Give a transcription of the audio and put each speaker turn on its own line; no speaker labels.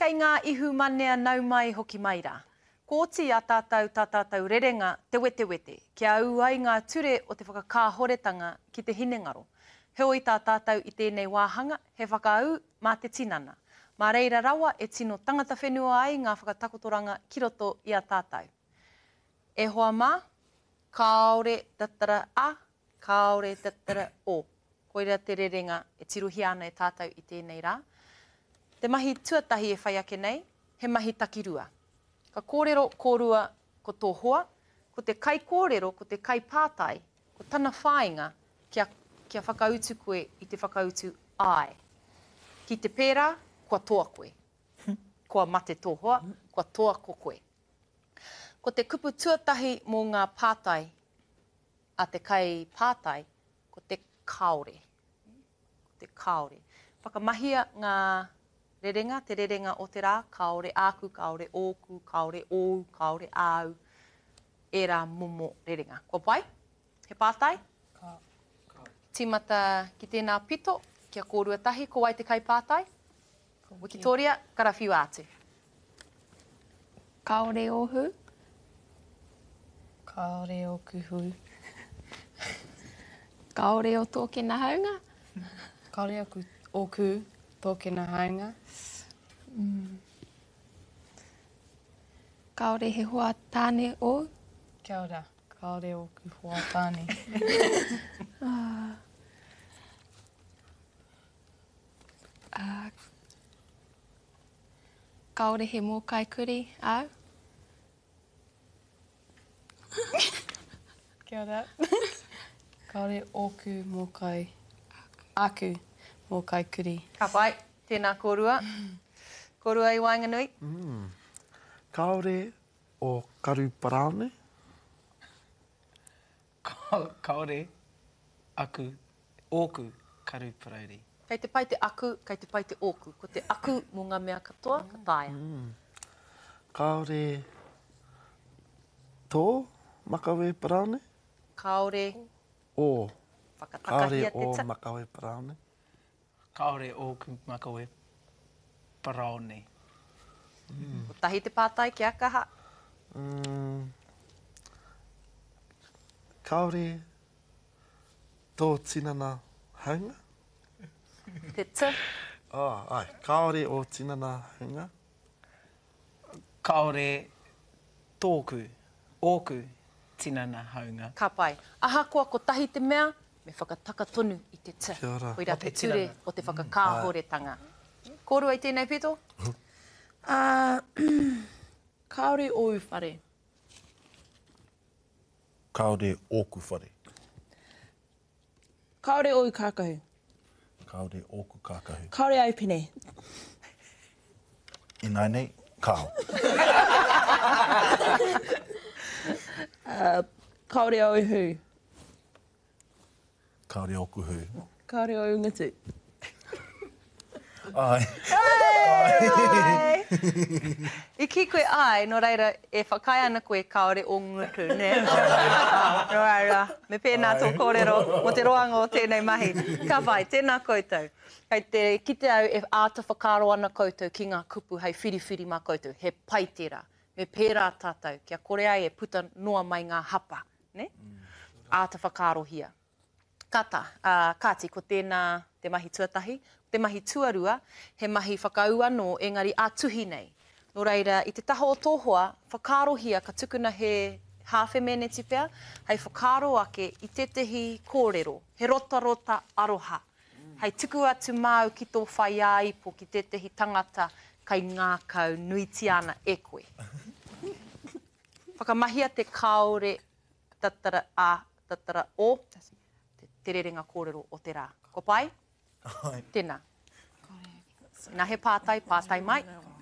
Kei ngā ihu manea nau mai hoki mai rā. Ko oti a tātou rerenga te wete wete, kia au ai ngā ture o te whakakāhoretanga ki te hinengaro. Heoi tā tātou i tēnei wāhanga, he whakaau mā te tinana. Mā reira rawa e tino tangata whenua ai ngā whakatakotoranga ki roto i a tātou. E hoa mā, kāore tatara a, kāore tatara o. Koira te rerenga e tiruhi ana e tātou i tēnei rā. Te mahi tuatahi e whai ake nei, he mahi takirua. Ka kōrero kōrua ko tō hoa, ko te kai kōrero, ko te kai pātai, ko tana whāinga kia whakautu koe i te whakautu ai. Ki te pērā, kua toa koe. Kua mate tō hoa, kua toa ko koe. Ko te kupu tuatahi mō ngā pātai, a te kai pātai, ko te kaore. Ko te kaore. Whakamahia ngā rerenga, te rerenga o te rā, kaore āku, kaore ōku, kaore ōu, kaore āu, e rā momo rerenga. Kua pai, he pātai? Ka. Tīmata ki tēnā pito, kia kōrua tahi, ko wai te kai pātai? Wikitoria, karawhiu ātu.
Kaore ōhu.
Kaore ōku hu.
Kaore o tōkena haunga.
Kaore ōku tōkena haunga.
Kaore he hoa tāne o.
Kia ora, kaore ōku hoa tāne.
Kaore he mōkai kuri au.
Kia ora. Kaore ōku mōkai. Aku mōkai kuri.
Ka pai, tēnā kōrua. Kōrua i Wainganui.
Kaore o karu parāone.
Kaore aku ōku karu parauri.
Kei te pai te aku, kei te pai te ōku. Ko te aku mō ngā mea katoa, ka tāia.
Kaore tō makawe parāone.
Kaore
O.
whakatakahia
Kaore
te
o
ta.
makawe parāone.
Kaore ōku makawe paraone.
Ko tahi te pātai kia kaha.
Kaore tō tinana haunga.
Te ta.
Ai, kaore o tinana haunga.
Kaore tōku, ōku tinana haunga.
Ka pai. Ahakoa ko tahi te mea, me whakataka tonu i te ta.
Kia ora.
Koira
O te
te ture
tinana.
o te whakakāhoretanga. Kōrua i tēnei pito?
Kaore ōu whare.
Kaore ōku whare.
Kaore ōu kākahu.
Kaore ōku kākahu.
Kaore aupine.
Inai nei, kao.
Kaore ōu hu.
Kaore ōku hu.
Kaore ōu ngatu.
Ai.
I ki koe ai, no reira, e whakai ana koe kaore o ngutu, ne? No reira, me pēnā tō kōrero, mo te roanga o tēnei mahi. Ka vai, tēnā koutou. Kei te kite au e āta whakaro ana koutou ki ngā kupu hei whiriwhiri mā koutou, he paitera, me pērā tātou, kia kore ai e puta noa mai ngā hapa, ne? Āta whakaro hia. Kata, kāti, ko tēnā te mahi tuatahi, te mahi tuarua, he mahi whakau anō, engari ātuhi nei. Nō reira, i te taho o tōhoa, whakarohia ka tukuna he hawhe meneti pea, hei whakaro ake i tetehi kōrero, he rota aroha. Hei tuku atu māu ki tō whai aipo ki tetehi tangata kai ngākau nuiti ana e koe. Whakamahia te kaore tatara a, tatara o, te rerenga kōrero o te rā. Ko pai?
Ai.
Tēnā. Nā he pātai, pātai mai.